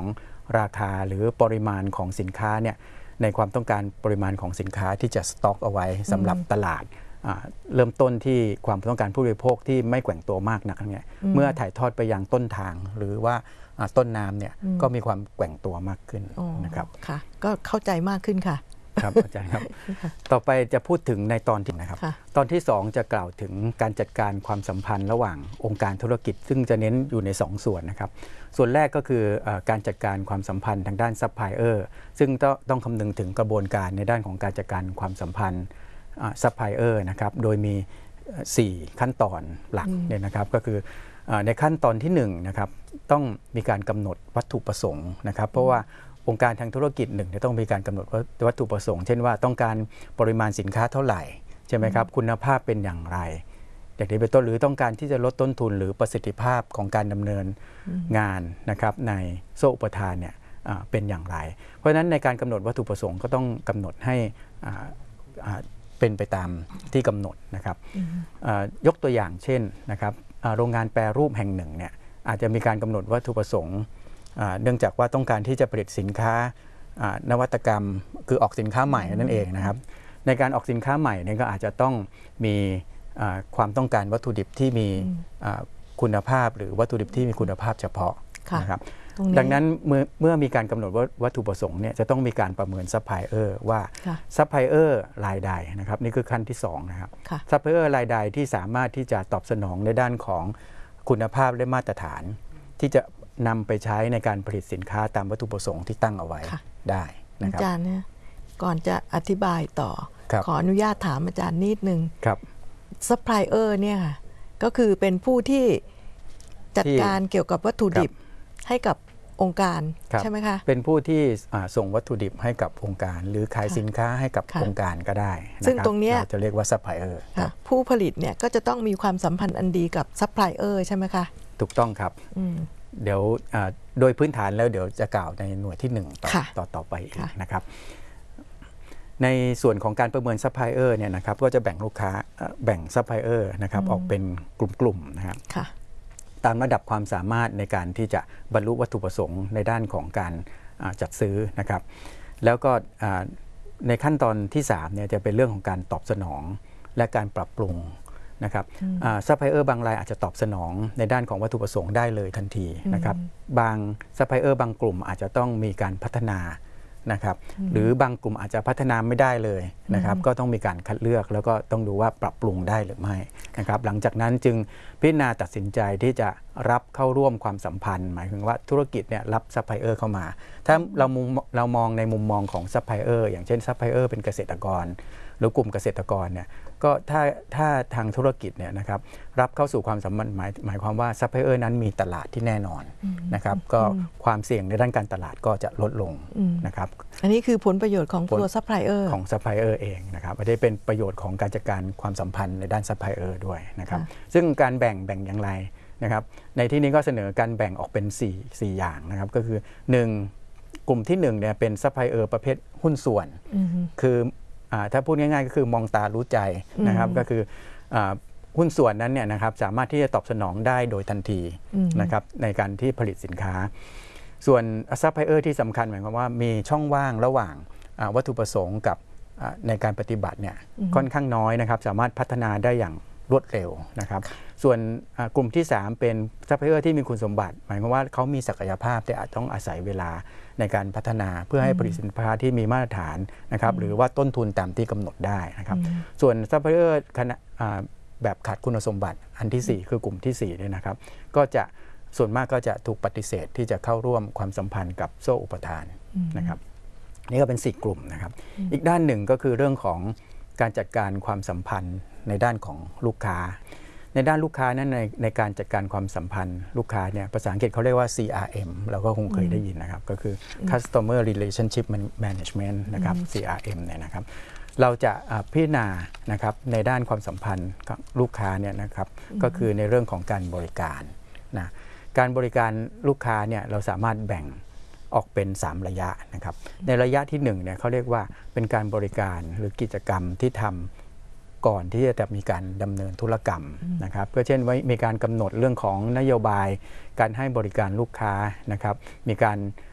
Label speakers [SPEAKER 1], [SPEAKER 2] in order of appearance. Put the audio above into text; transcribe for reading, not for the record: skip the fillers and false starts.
[SPEAKER 1] ราคาหรือปริมาณของสินค้าเนี่ยในความต้องการปริมาณของสินค้าที่จะสต็อกเอาไว้สำหรับตลาดเริ่มต้นที่ความต้องการผู้บริโภคที่ไม่แกว่งตัวมากนักเนี่ยเมื่อถ่ายทอดไปยังต้นทางหรือว่าต้นน้ำเนี่ยก็มีความแกว่งตัวมากขึ้นนะครับ
[SPEAKER 2] ค่ะก็เข้าใจมากขึ้นค่ะ
[SPEAKER 1] ครับอาจารย์ครับต่อไปจะพูดถึงในตอนที่นะครับตอนที่2จะกล่าวถึงการจัดการความสัมพันธ์ระหว่างองค์การธุรกิจซึ่งจะเน้นอยู่ใน2ส่วนนะครับส่วนแรกก็คือการจัดการความสัมพันธ์ทางด้านซัพพลายเออร์ซึ่งต้องคำนึงถึงกระบวนการในด้านของการจัดการความสัมพันธ์ซัพพลายเออร์นะครับโดยมี4ขั้นตอนหลักเนี่ยนะครับก็คือในขั้นตอนที่1นะครับต้องมีการกำหนดวัตถุประสงค์นะครับเพราะว่าองค์การทางธุรกิจหนึ่งจะต้องมีการกำหนดวัตถุประสงค์เช่นว่าต้องการปริมาณสินค้าเท่าไหร่ใช่ไหมครับคุณภาพเป็นอย่างไรอย่างนี้เป็นต้นหรือต้องการที่จะลดต้นทุนหรือประสิทธิภาพของการดำเนินงานนะครับในโซ่อุปทานเนี่ยเป็นอย่างไรเพราะฉะนั้นในการกำหนดวัตถุประสงค์ก็ต้องกำหนดให้เป็นไปตามที่กำหนดนะครับยกตัวอย่างเช่นนะครับโรงงานแปรรูปแห่งหนึ่งเนี่ยอาจจะมีการกำหนดวัตถุประสงค์เนื่องจากว่าต้องการที่จะผลิตสินค้านวัตกรรมคือออกสินค้าใหม่นั่นเองนะครับในการออกสินค้าใหม่เนี่ยก็อาจจะต้องมีความต้องการวัตถุดิบที่มีคุณภาพหรือวัตถุดิบที่มีคุณภาพเฉพาะนะครับดังนั้นเมื่อมีการกำหนดวัตถุประสงค์เนี่ยจะต้องมีการประเมินซัพพลายเออร์ว่าซัพพลายเออร์รายใดนะครับนี่คือขั้นที่2นะครับซัพพลายเออร์รายใดที่สามารถที่จะตอบสนองในด้านของคุณภาพและมาตรฐานที่จะนำไปใช้ในการผลิตสินค้าตามวัตถุประสงค์ที่ตั้งเอาไว้ได้นะครับ
[SPEAKER 2] อาจารย์เนี่ยก่อนจะอธิบายต่อขออนุญาตถามอาจารย์นิดนึงซัพพลายเออร์เนี่ยค่ะก็คือเป็นผู้ที่จัดการเกี่ยวกับวัตถุดิบให้กับองค์การใช่ไหมคะ
[SPEAKER 1] เป็นผู้ที่ส่งวัตถุดิบให้กับองค์การหรือขายสินค้าให้กับองค์การก็ได้
[SPEAKER 2] ซึ่งตรงนี้
[SPEAKER 1] จะเรียกว่าซัพพลายเออร์
[SPEAKER 2] ผู้ผลิตเนี่ยก็จะต้องมีความสัมพันธ์อันดีกับซัพพลายเออร์ใช่ไหมคะ
[SPEAKER 1] ถูกต้องครับเดี๋ยวโดยพื้นฐานแล้วเดี๋ยวจะกล่าวในหน่วยที่1ต่อไปอีกนะครับในส่วนของการประเมินซัพพลายเออร์เนี่ยนะครับก็จะแบ่งลูกค้าแบ่งซัพพลายเออร์นะครับออกเป็นกลุ่มๆนะครับตามระดับความสามารถในการที่จะบรรลุวัตถุประสงค์ในด้านของการจัดซื้อนะครับแล้วก็ในขั้นตอนที่3เนี่ยจะเป็นเรื่องของการตอบสนองและการปรับปรุงนะครับซัพพลายเออร์บางรายอาจจะตอบสนองในด้านของวัตถุประสงค์ได้เลยทันทีนะครับบางซัพพลายเออร์บางกลุ่มอาจจะต้องมีการพัฒนานะครับหรือบางกลุ่มอาจจะพัฒนาไม่ได้เลยนะครับก็ต้องมีการคัดเลือกแล้วก็ต้องดูว่าปรับปรุงได้หรือไม่นะครับหลังจากนั้นจึงพิจารณาตัดสินใจที่จะรับเข้าร่วมความสัมพันธ์หมายถึงว่าธุรกิจเนี่ยรับซัพพลายเออร์เข้ามาถ้าเรามองในมุมมองของซัพพลายเออร์อย่างเช่นซัพพลายเออร์เป็นเกษตรกรหรือกลุ่มเกษตรกรเนี่ยก็ถ้าทางธุรกิจเนี่ยนะครับรับเข้าสู่ความสัมพันธ์หมายความว่าซัพพลายเออร์นั้นมีตลาดที่แน่นอนนะครับก็ความเสี่ยงในด้านการตลาดก็จะลดลงนะครับ
[SPEAKER 2] อันนี้คือผลประโยชน์ของตัวซัพพลายเออร์
[SPEAKER 1] ของซัพพลายเออร์เองนะครับไม่ได้เป็นประโยชน์ของการจัดการความสัมพันธ์ในด้านซัพพลายเออร์ด้วยนะครับซึ่งการแบ่งอย่างไรนะครับในที่นี้ก็เสนอการแบ่งออกเป็น4อย่างนะครับก็คือ1กลุ่มที่1เนี่ยเป็นซัพพลายเออร์ประเภทหุ้นส่วนคือถ้าพูดง่ายๆก็คือมองตารู้ใจนะครับก็คือหุ้นส่วนนั้นเนี่ยนะครับสามารถที่จะตอบสนองได้โดยทันทีนะครับในการที่ผลิตสินค้าส่วนซัพพลายเออร์ที่สำคัญหมายความว่ามีช่องว่างระหว่างวัตถุประสงค์กับในการปฏิบัติเนี่ยค่อนข้างน้อยนะครับสามารถพัฒนาได้อย่างรวดเร็วนะครับส่วนกลุ่มที่3เป็นซัพพลายเออร์ที่มีคุณสมบัติหมายความว่าเขามีศักยภาพแต่อาจต้องอาศัยเวลาในการพัฒนาเพื่อให้ผลิตสินค้าที่มีมาตรฐานนะครับหรือว่าต้นทุนตามที่กำหนดได้นะครับส่วนซัพพลายเออร์แบบขาดคุณสมบัติอันที่4คือกลุ่มที่4เนี่ยนะครับก็จะส่วนมากก็จะถูกปฏิเสธที่จะเข้าร่วมความสัมพันธ์กับโซ่อุปทานนะครับนี่ก็เป็น4กลุ่มนะครับอีกด้านหนึ่งก็คือเรื่องของการจัดการความสัมพันธ์ในด้านของลูกค้าในด้านลูกค้านั้นในการจัดการความสัมพันธ์ลูกค้าเนี่ยภาษาอังกฤษเขาเรียกว่า CRM เราก็คงเคยได้ยินนะครับก็คือ Customer Relationship Management นะครับ CRM เนี่ยนะครับเราจะพิจารณานะครับในด้านความสัมพันธ์กับลูกค้าเนี่ยนะครับก็คือในเรื่องของการบริการนะการบริการลูกค้าเนี่ยเราสามารถแบ่งออกเป็น3ระยะนะครับในระยะที่1เนี่ยเขาเรียกว่าเป็นการบริการหรือกิจกรรมที่ทำก่อนที่จะมีการดำเนินธุรกรรมนะครับก็เช่นว่ามีการกำหนดเรื่องของนโยบายการให้บริการลูกค้านะครับมีการ